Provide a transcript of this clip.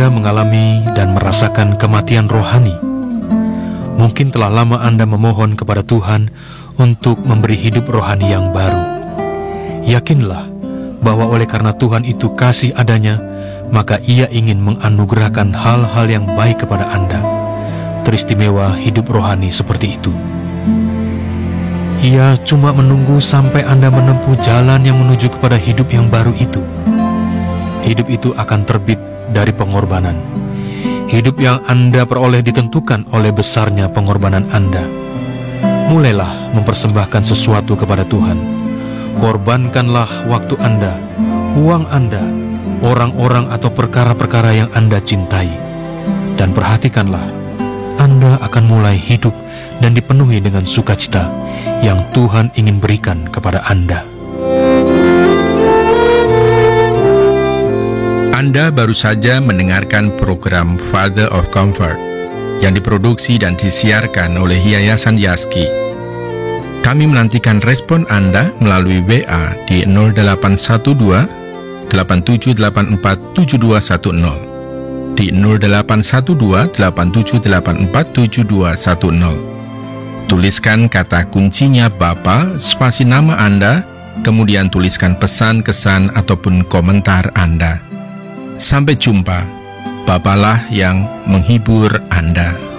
Anda mengalami dan merasakan kematian rohani? Mungkin telah lama Anda memohon kepada Tuhan untuk memberi hidup rohani yang baru. Yakinlah bahwa oleh karena Tuhan itu kasih adanya, maka Ia ingin menganugerahkan hal-hal yang baik kepada Anda. Teristimewa hidup rohani seperti itu. Ia cuma menunggu sampai Anda menempuh jalan yang menuju kepada hidup yang baru itu. Hidup itu akan terbit dari pengorbanan. Hidup yang Anda peroleh ditentukan oleh besarnya pengorbanan Anda. Mulailah mempersembahkan sesuatu kepada Tuhan. Korbankanlah waktu Anda, uang Anda, orang-orang atau perkara-perkara yang Anda cintai. Dan perhatikanlah, Anda akan mulai hidup dan dipenuhi dengan sukacita yang Tuhan ingin berikan kepada Anda. Anda baru saja mendengarkan program Father of Comfort yang diproduksi dan disiarkan oleh Yayasan Yaski. Kami menantikan respon Anda melalui WA di 0812 8784 7210, di 0812 8784 7210. Tuliskan kata kuncinya Bapa, spasi nama Anda, kemudian tuliskan pesan, kesan, ataupun komentar Anda. Sampai jumpa, Bapalah yang menghibur Anda.